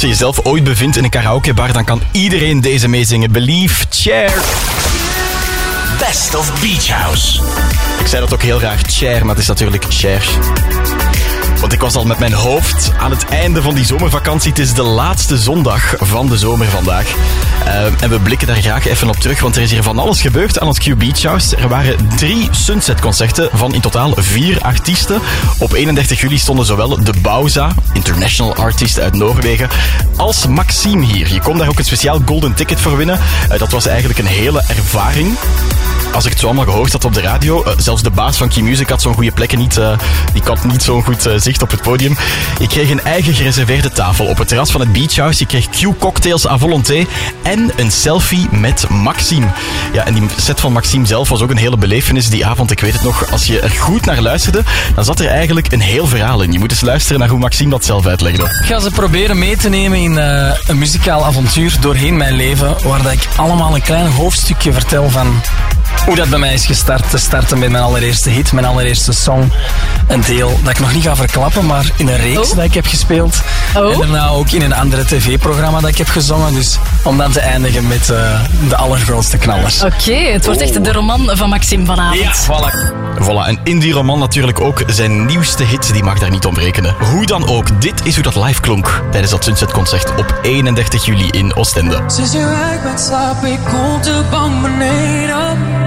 je jezelf ooit bevindt in een karaokebar, dan kan iedereen deze meezingen. Believe, Cher. Best of Beach House. Ik zei dat ook heel raar, Cher, maar het is natuurlijk Cher. Want ik was al met mijn hoofd aan het einde van die zomervakantie. Het is de laatste zondag van de zomer vandaag. En we blikken daar graag even op terug, want er is hier van alles gebeurd aan het Q Beach House. Er waren 3 Sunset-concerten van in totaal 4 artiesten. Op 31 juli stonden zowel de Bauza, international artiest uit Noorwegen, als Maxime hier. Je kon daar ook een speciaal golden ticket voor winnen. Dat was eigenlijk een hele ervaring. Als ik het zo allemaal gehoord had op de radio, zelfs de baas van Q-Music had zo'n goede plekken niet. Die had niet zo'n goed zicht op het podium. Je kreeg een eigen gereserveerde tafel op het terras van het Beach House. Je kreeg Q-cocktails à volonté en een selfie met Maxime. Ja, en die set van Maxime zelf was ook een hele belevenis die avond. Ik weet het nog, als je er goed naar luisterde, dan zat er eigenlijk een heel verhaal in. Je moet eens luisteren naar hoe Maxime dat zelf uitlegde. Ik ga ze proberen mee te nemen in een muzikaal avontuur doorheen mijn leven, waar dat ik allemaal een klein hoofdstukje vertel van hoe dat bij mij is gestart. Te starten met mijn allereerste hit, mijn allereerste song. Een deel dat ik nog niet ga verklappen, maar in een reeks dat ik heb gespeeld. En daarna ook in een andere tv-programma dat ik heb gezongen. Dus om dan te eindigen met de allergrootste knallers. Oké, het wordt echt de roman van Maxime vanavond. Ja, Voilà, en in die roman natuurlijk ook zijn nieuwste hit, die mag daar niet ontbreken. Hoe dan ook, dit is hoe dat live klonk tijdens dat Sunset-concert op 31 juli in Oostende. Sinds je weg bent slaap ik op de bank beneden.